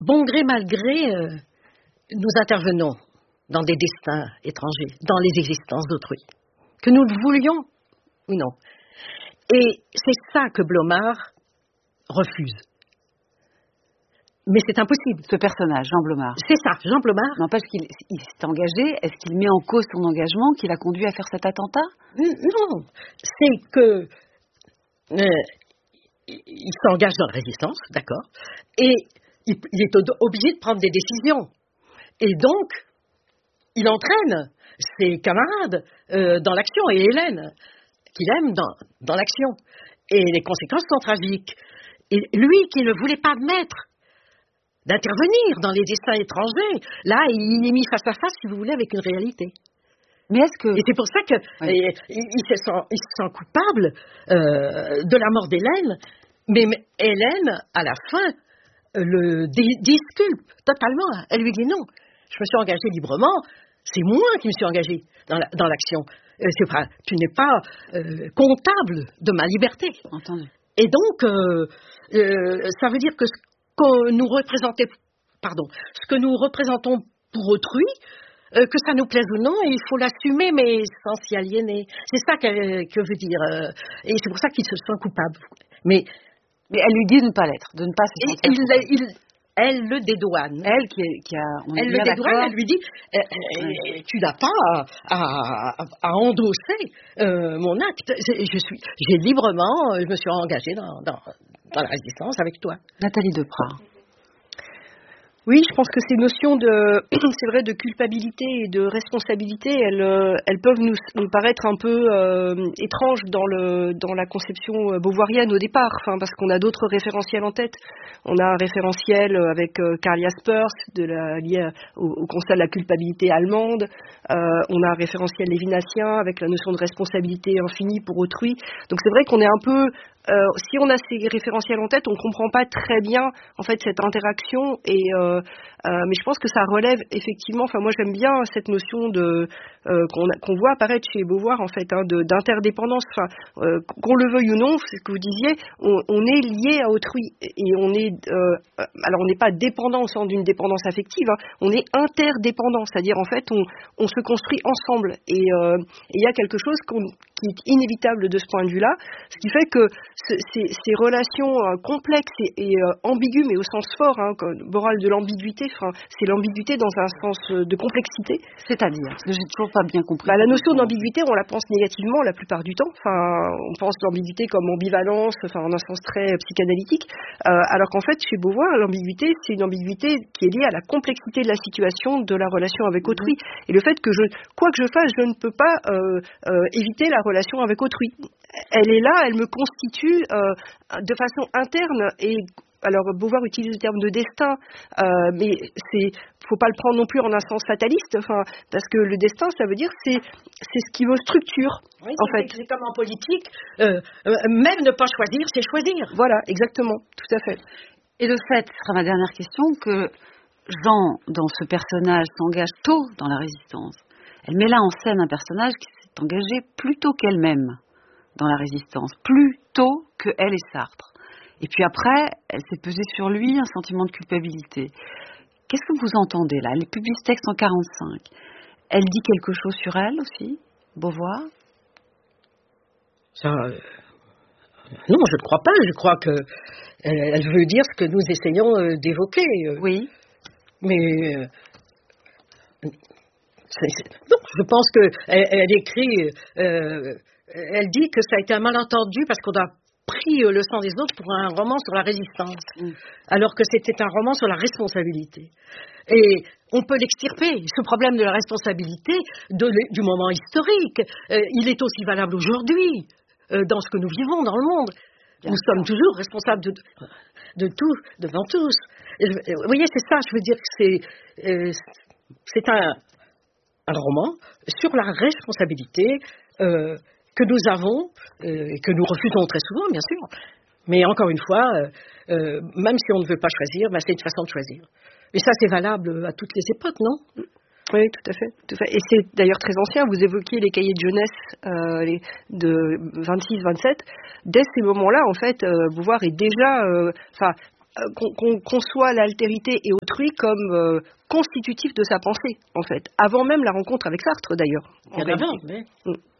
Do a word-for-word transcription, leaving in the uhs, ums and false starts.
bon gré, mal gré, euh, nous intervenons dans des destins étrangers, dans les existences d'autrui, que nous le voulions ou non. Et c'est ça que Blomard refuse. Mais c'est impossible. Ce personnage, Jean Blomard. C'est ça, Jean Blomard. N'empêche qu'il il s'est engagé. Est-ce qu'il met en cause son engagement qui l'a conduit à faire cet attentat? Non, c'est que euh, il s'engage dans la résistance, d'accord, et il, il est obligé de prendre des décisions. Et donc, il entraîne ses camarades euh, dans l'action, et Hélène, qu'il aime dans, dans l'action. Et les conséquences sont tragiques. Et lui qui ne voulait pas admettre d'intervenir dans les destins étrangers, là, il est mis face à face, si vous voulez, avec une réalité. Mais est-ce que... Et c'est pour ça qu'il oui. il, il se sent, il se sent coupable euh, de la mort d'Hélène, mais Hélène, à la fin, le disculpe totalement. Elle lui dit non, je me suis engagée librement, c'est moi qui me suis engagée dans, la, dans l'action. Euh, c'est pas, tu n'es pas euh, comptable de ma liberté. Entendu. Et donc, euh, euh, ça veut dire que ce que nous représentons, pardon, ce que nous représentons pour autrui, euh, que ça nous plaise ou non, il faut l'assumer, mais sans s'y aliéner. C'est ça que, que veut dire. Euh, et c'est pour ça qu'il se sent coupable. Mais, mais elle lui dit de ne pas l'être, de ne pas se sentir coupable. Il, il, elle le dédouane. Elle qui, qui a... On elle le dédouane, elle lui dit euh, euh, tu n'as pas à, à, à endosser euh, mon acte. Je suis, j'ai librement, je me suis engagée dans, dans, dans la résistance avec toi. Nathalie Deprat. Oui, je pense que ces notions de, c'est vrai, de culpabilité et de responsabilité, elles, elles peuvent nous, nous paraître un peu euh, étranges dans le, dans la conception beauvoirienne au départ, enfin, parce qu'on a d'autres référentiels en tête. On a un référentiel avec euh, Karl Jaspers, de la, lié au, au constat de la culpabilité allemande. Euh, on a un référentiel lévinassien avec la notion de responsabilité infinie pour autrui. Donc c'est vrai qu'on est un peu Euh, si on a ces référentiels en tête, on ne comprend pas très bien en fait cette interaction. Et euh, euh, mais je pense que ça relève effectivement. Enfin, moi j'aime bien cette notion de euh, qu'on, qu'on voit apparaître chez Beauvoir en fait, hein, de, d'interdépendance. Enfin, euh, qu'on le veuille ou non, c'est ce que vous disiez, on, on est lié à autrui et on est. Euh, alors on n'est pas dépendant au sens d'une dépendance affective. Hein, on est interdépendant, c'est-à-dire en fait on, on se construit ensemble. Et il euh, y a quelque chose qu'on, qui est inévitable de ce point de vue-là, ce qui fait que ce, ces, ces relations euh, complexes et, et euh, ambiguës, mais au sens fort, hein, moral de l'ambiguïté, c'est l'ambiguïté dans un sens euh, de complexité. C'est-à-dire, parce que j'ai toujours pas bien compris. Bah, la notion d'ambiguïté, on la pense négativement la plupart du temps. Enfin, on pense l'ambiguïté comme ambivalence, enfin, en un sens très psychanalytique, euh, alors qu'en fait, chez Beauvoir, l'ambiguïté, c'est une ambiguïté qui est liée à la complexité de la situation, de la relation avec autrui. Mmh. Et le fait que je, quoi que je fasse, je ne peux pas euh, euh, éviter la relation avec autrui. Elle est là, elle me constitue euh, de façon interne. Et alors Beauvoir utilise le terme de destin, euh, mais c'est, faut pas le prendre non plus en un sens fataliste. Enfin, parce que le destin, ça veut dire c'est c'est ce qui me structure. Oui, en c'est, fait, c'est comme en politique, euh, euh, même ne pas choisir, c'est choisir. Voilà, exactement, tout à fait. Et le fait, ce sera ma dernière question, que Jean, dans ce personnage, s'engage tôt dans la résistance. Elle met là en scène un personnage qui s'est engagé plus tôt qu'elle-même dans la résistance, plus tôt que elle et Sartre. Et puis après, elle s'est pesée sur lui un sentiment de culpabilité. Qu'est-ce que vous entendez là? Elle publie ce texte en quarante-cinq. Elle dit quelque chose sur elle aussi, Beauvoir? Ça, euh, non, je ne crois pas. Je crois que elle, elle veut dire ce que nous essayons euh, d'évoquer. Euh, oui. Mais euh, c'est, c'est, non, je pense que elle, elle écrit, euh, elle dit que ça a été un malentendu parce qu'on a pris le sang des autres pour un roman sur la résistance, mm. alors que c'était un roman sur la responsabilité. Et on peut l'extirper, ce problème de la responsabilité de, du moment historique. Euh, il est aussi valable aujourd'hui, euh, dans ce que nous vivons dans le monde. Bien nous sûr. Sommes toujours responsables de, de tout, devant tous. Et, vous voyez, c'est ça, je veux dire que c'est, euh, c'est un, un roman sur la responsabilité euh, que nous avons, euh, et que nous refusons très souvent, bien sûr. Mais encore une fois, euh, euh, même si on ne veut pas choisir, ben c'est une façon de choisir. Et ça, c'est valable à toutes les époques, non? Oui, tout à fait, tout à fait. Et c'est d'ailleurs très ancien. Vous évoquiez les cahiers de jeunesse euh, les, de vingt-six vingt-sept. Dès ces moments-là, en fait, euh, Beauvoir est déjà... Enfin... Euh, qu'on, qu'on conçoit l'altérité et autrui comme euh, constitutif de sa pensée, en fait, avant même la rencontre avec Sartre, d'ailleurs. Bien avant, mais...